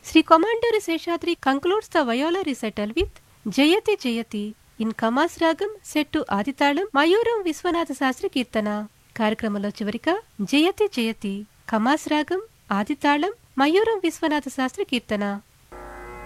Sri Commander Seshadri concludes the viola recital with Jayati Jayati in Kamas Ragam set to Aditalam Mayuram Viswanatha Sastri Kirtana. కార్యక్రమంలో చివరిగా జయతి జయతి కమాస్ రాగం ఆదితాళం మయూరం విశ్వనాథ శాస్త్రి కీర్తన.